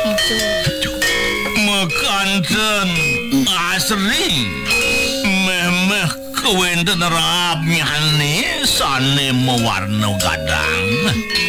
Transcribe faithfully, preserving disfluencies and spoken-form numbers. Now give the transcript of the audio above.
Mekancen asri memeh kewenten rabnyane sane mewarna gadang